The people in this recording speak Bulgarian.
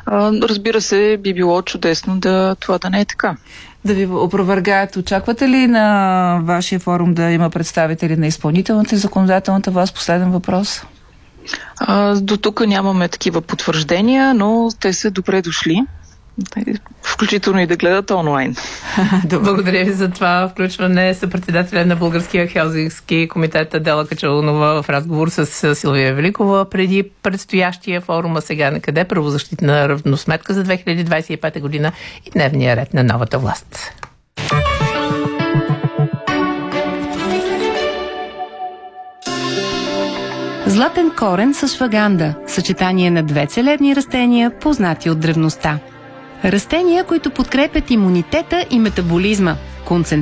Разбира се, би било чудесно това да не е така. Да ви опровергаят. Очаквате ли на вашия форум да има представители на изпълнителната и законодателната власт? Последен въпрос. До тук нямаме такива потвърждения, но те са добре дошли. Включително и да гледат онлайн. Благодаря ви за това включване. Съпредседателя на Българския хелзинкски комитет Адела Качалунова в разговор с Силвия Великова преди предстоящия форум, а сега на къде правозащитна равносметка за 2025 година и дневния ред на новата власт. Златен корен с шваганда – съчетание на две целебни растения, познати от древността. Растения, които подкрепят имунитета и метаболизма,